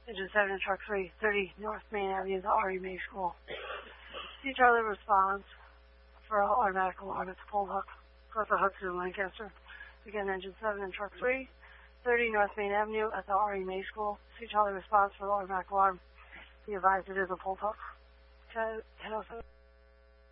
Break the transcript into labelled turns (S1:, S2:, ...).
S1: Engine 7 and Truck 3, 30 North Main Avenue, the RE May School. C. Charlie responds for automatic alarm at the pole hook. Go to Hudson, Lancaster. Again, Engine 7 and Truck 3, 30 North Main Avenue at the RE May School. C. Charlie responds for the automatic alarm. Be advised it is a pole hook. 1007.